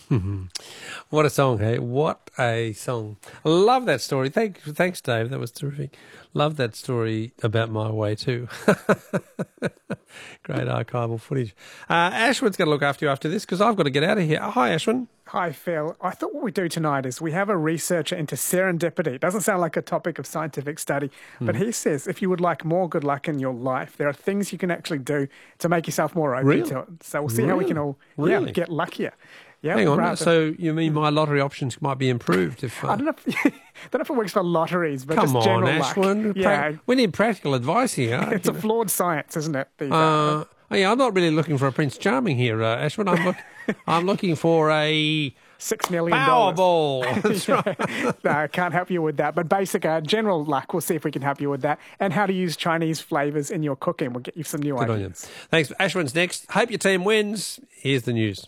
What a song, hey? What a song. I love that story. Thanks, Dave. That was terrific. Love that story about My Way too. Great archival footage. Ashwin's going to look after you after this because I've got to get out of here. Hi, Ashwin. Hi, Phil. I thought what we do tonight is we have a researcher into serendipity. It doesn't sound like a topic of scientific study, but he says if you would like more good luck in your life, there are things you can actually do to make yourself more open to it. So we'll see how we can all get luckier. Yeah, hang on. So you mean my lottery options might be improved if I don't know if it works for lotteries, but come just on, general Ashwin. luck. Yeah, we need practical advice here. it's a flawed science, isn't it? Yeah, I'm not really looking for a Prince Charming here, Ashwin. I'm looking for a $6 million Powerball. That's right. No, I can't help you with that. But basic general luck, we'll see if we can help you with that. And how to use Chinese flavours in your cooking. We'll get you some new ideas. Thanks. Ashwin's next. Hope your team wins. Here's the news.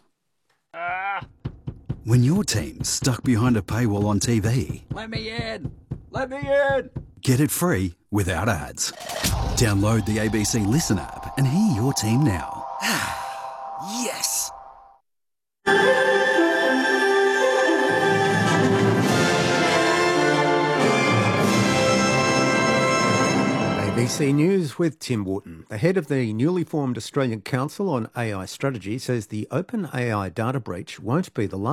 When your team's stuck behind a paywall on TV, Let me in! Let me in! get it free without ads. Download the ABC Listen app and hear your team now. Yes! ABC News with Tim Wharton. The head of the newly formed Australian Council on AI Strategy says the OpenAI data breach won't be the last.